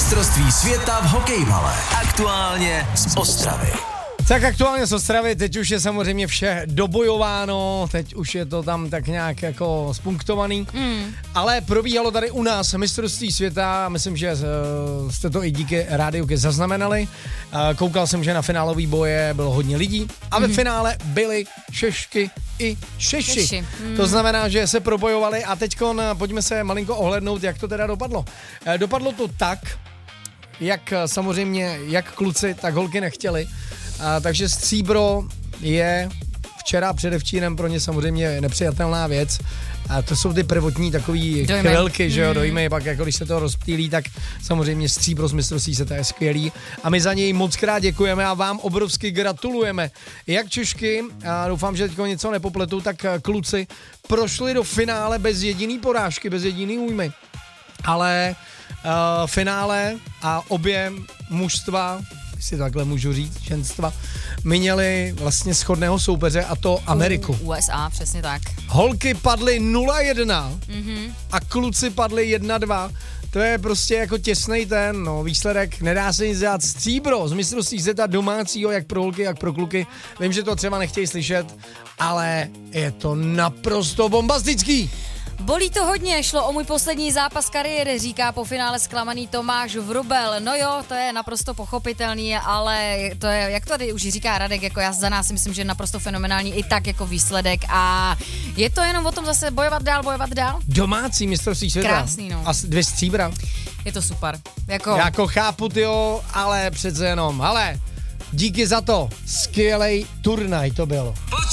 Mistrovství světa v hokejbale. Aktuálně z Ostravy. Tak aktuálně z Ostravy, teď už je samozřejmě vše dobojováno, teď už je to tam tak nějak jako spunktovaný, ale probíhalo tady u nás mistrovství světa, myslím, že jste to i díky rádiu zaznamenali, koukal jsem, že na finálový boje bylo hodně lidí a ve finále byly Češky i Češi. To znamená, že se probojovali a teďkon pojďme se malinko ohlednout, jak to teda dopadlo. Dopadlo to tak, jak samozřejmě jak kluci, tak holky nechtěli. Takže stříbro je včera předevčírem pro ně samozřejmě nepřijatelná věc. A to jsou ty prvotní takový chvilky, že jo, dojmy, pak jako když se to rozptýlí, tak samozřejmě stříbro z mistrovství světa je skvělý. A my za něj moc krát děkujeme a vám obrovsky gratulujeme. Jak Češky, a doufám, že teďko něco nepopletu, tak kluci prošli do finále bez jediný porážky, bez jediný újmy. Ale finále a obě mužstva, si takhle můžu říct, ženstva, měli vlastně shodného soupeře a to Ameriku. USA, přesně tak. Holky padly 0-1 a kluci padly 1-2. To je prostě jako těsnej výsledek, nedá se nic dělat. Stříbro z mistrovství světa domácího, jak pro holky, jak pro kluky. Vím, že to třeba nechtějí slyšet, ale je to naprosto bombastický. Bolí to hodně, šlo o můj poslední zápas kariéry, říká po finále zklamaný Tomáš Vrubel. No jo, to je naprosto pochopitelný, ale to je, jak to tady už říká Radek, jako já za nás si myslím, že naprosto fenomenální i tak jako výsledek a je to jenom o tom zase bojovat dál. Domácí mistrovství světa. Krásný, no. A 2 stříbra. Je to super. Jako chápu, tyjo, ale přece jenom, díky za to, skvělej turnaj to bylo.